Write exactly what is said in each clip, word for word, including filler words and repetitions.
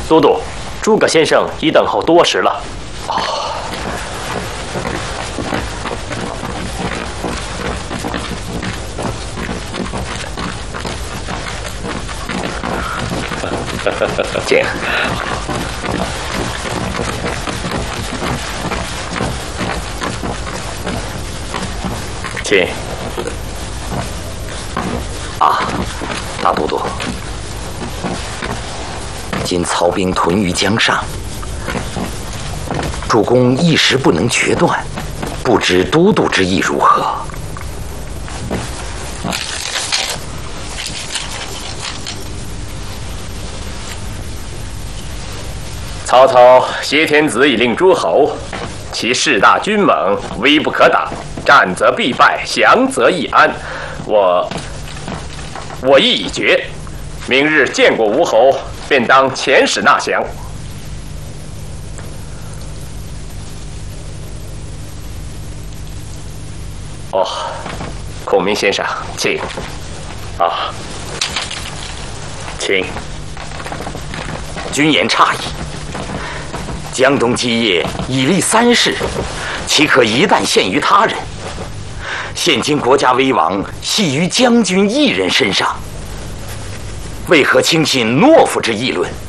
都督，诸葛先生已等候多时了。哦。请。请。 啊，大都督，今曹兵屯于江上，主公一时不能决断，不知都督之意如何？ 曹操挟天子以令诸侯，其势大军猛，威不可挡，战则必败，降则易安。我我意已决，明日见过吴侯，便当遣使纳降。哦，孔明先生，请。 啊，请。君言差矣。江东基业已立三世，岂可一旦陷于他人？现今国家危亡系于将军一人身上，为何轻信懦夫之议论？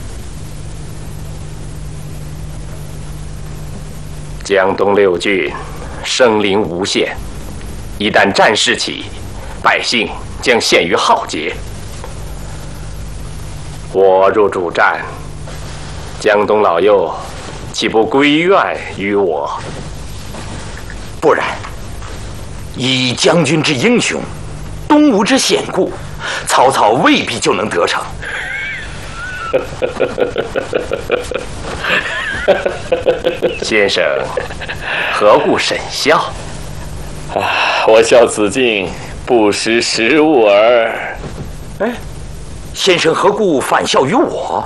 江东六郡生灵无限，一旦战事起，百姓将陷于浩劫。我若主战，江东老幼岂不归怨于我？ 不然，以将军之英雄，东吴之险固，曹操未必就能得逞。 先生，何故沈笑？ 啊，我笑子敬不识时务耳。 哎，先生何故反笑于我？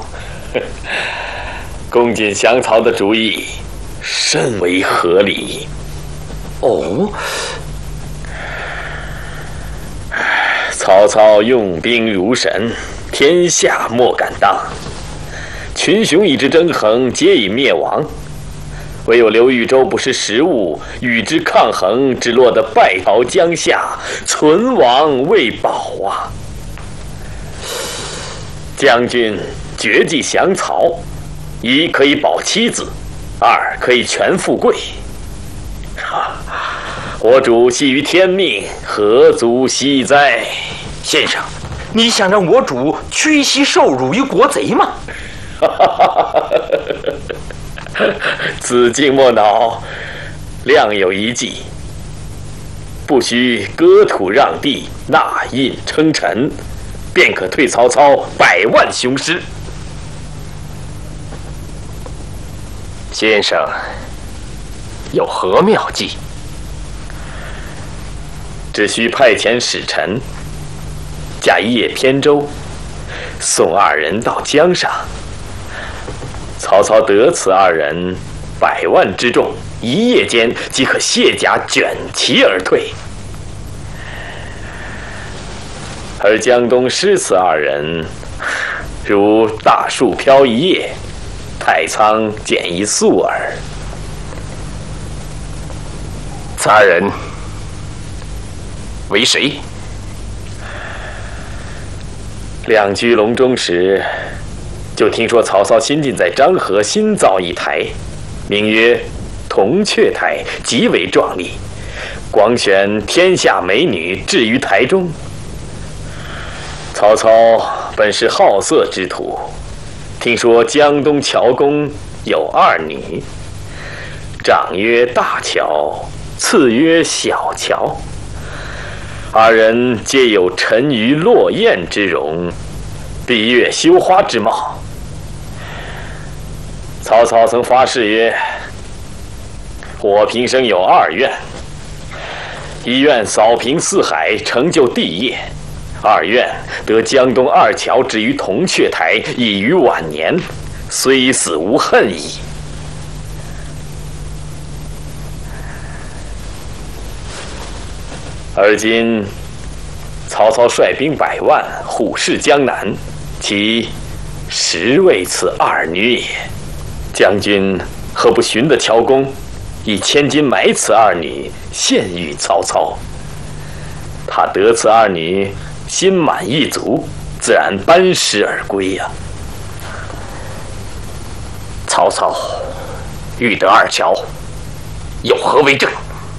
公瑾降曹的主意甚为合理。 哦， 曹操用兵如神，天下莫敢当。群雄以之争衡，皆已灭亡。唯有刘豫州不识时务，与之抗衡，只落得败逃江夏，存亡未保啊！将军决计降曹，一可以保妻子，二可以全富贵。哈，我主系于天命，何足惜哉？ 先生，你想让我主屈膝受辱于国贼吗？ 子敬莫恼，亮有一计，不须割土让地，纳印称臣，便可退曹操百万雄师。 先生有何妙计？ 只需派遣使臣，驾一叶扁舟，送二人到江上。曹操得此二人，百万之众，一夜间即可卸甲卷旗而退。而江东失此二人，如大树飘一叶，太仓减一粟耳。 此二人为谁？ 两居隆中时，就听说曹操新近在漳河新造一台，名曰铜雀台，极为壮丽，广选天下美女置于台中。曹操本是好色之徒，听说江东乔公有二女，长曰大乔，次曰小乔，二人皆有沉鱼落雁之容，闭月羞花之貌。曹操曾发誓曰：我平生有二愿，一愿扫平四海，成就帝业；二愿得江东二乔置于铜雀台，以于晚年，虽死无恨矣。而今曹操率兵百万，虎视江南，其实为此二女也。将军何不寻得乔公，以千金买此二女，献与曹操？他得此二女，心满意足，自然班师而归呀、啊。 曹操欲得二乔，有何为证？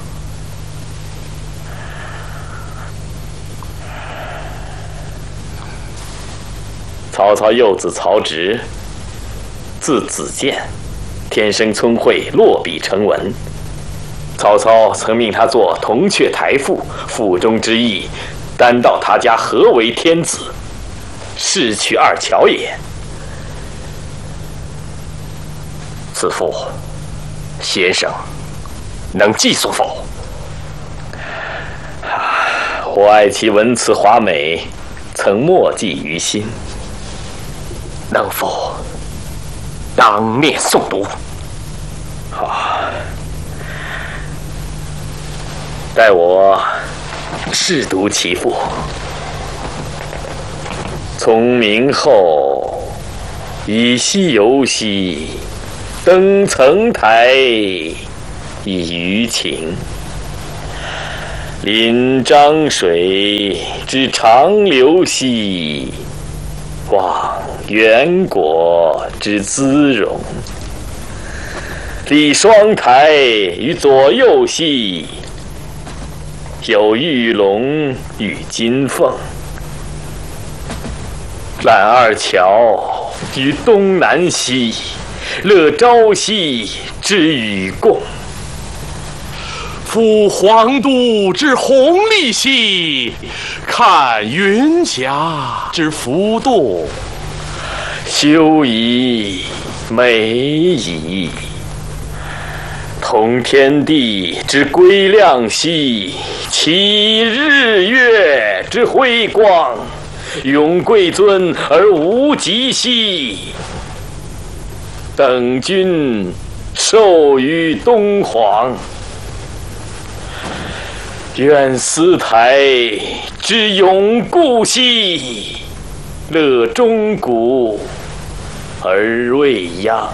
曹操幼子曹植，字子建，天生聪慧，落笔成文。曹操曾命他做铜雀台赋，腹中之意，单道他家何为天子，是取二乔也。 此赋，先生能记诵否？ 我爱其文辞华美，曾默记于心。 能否当面诵读？ 好，待我试读其赋。从明后，以西游兮，登层台，以娱情。临漳水之长流兮，望远国之姿容。立双台于左右兮，有玉龙与金凤。揽二乔于东南兮，乐朝夕之与共。 夫皇都之弘历兮，看云霞之浮动。 修矣，美矣。通天地之归亮兮，起日月之辉光。永贵尊而无极兮，等君授于东皇。愿斯台之永固兮，乐钟鼓而未央。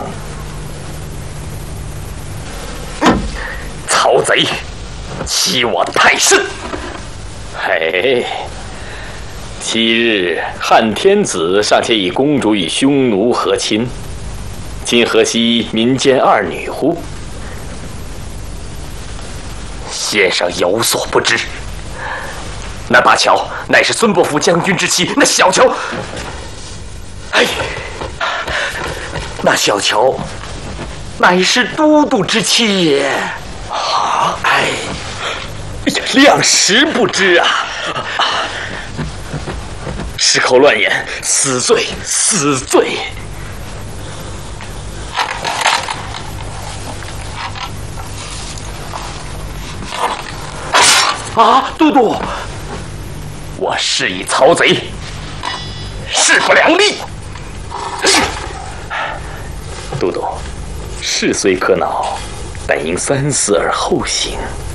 曹贼，欺我太甚！ 嘿，昔日汉天子尚且以公主与匈奴和亲，今何惜民间二女乎？ 先生有所不知，那大乔乃是孙伯符将军之妻，那小乔，哎，那小乔乃是都督之妻也。啊，哎， 哎呀，量实不知啊！矢口乱言，死罪，死罪！ 啊，都督，我示以曹贼，势不两立。 都督，事虽可恼，但应三思而后行。